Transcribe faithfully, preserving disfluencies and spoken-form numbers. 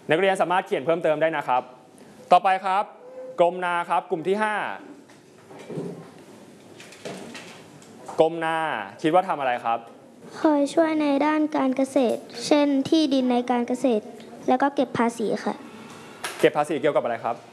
นักเรียนสามารถเขียนเพิ่มเติมได้นะครับต่อไปครับกรมนาครับกลุ่มที่ห้ากรมนาคิดว่าทำอะไรครับคอยช่วยในด้านการเกษตรเช่นที่ดินในการเกษตรแล้วก็เก็บภาษีค่ะเก็บภาษีเกี่ยวกับอะไรครับ